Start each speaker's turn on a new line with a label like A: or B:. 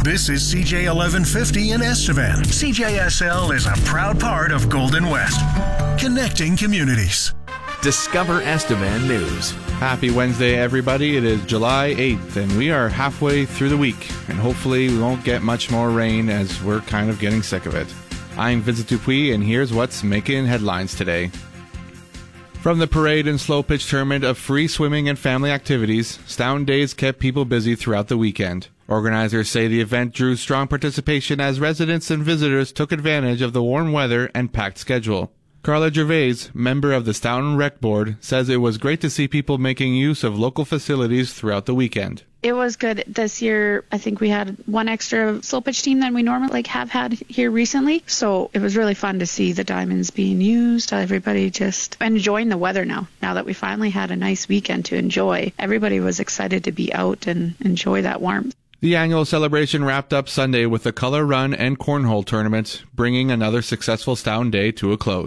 A: This is CJ 1150 in Estevan. CJSL is a proud part of Golden West, connecting communities.
B: Discover Estevan News.
C: Happy Wednesday, everybody. It is July 8th, and we are halfway through the week, and hopefully we won't get much more rain as we're kind of getting sick of it. I'm Vincent Dupuis, and here's what's making headlines today. From the parade and slow pitch tournament of free swimming and family activities, Stown Days kept people busy throughout the weekend. Organizers say the event drew strong participation as residents and visitors took advantage of the warm weather and packed schedule. Carla Gervais, member of the Stown Rec Board, says it was great to see people making use of local facilities throughout the weekend.
D: It was good. This year, I think we had one extra slow pitch team than we normally have had here recently. So it was really fun to see the diamonds being used. Everybody just enjoying the weather now that we finally had a nice weekend to enjoy. Everybody was excited to be out and enjoy that warmth.
C: The annual celebration wrapped up Sunday with the color run and cornhole tournament, bringing another successful Stown Day to a close.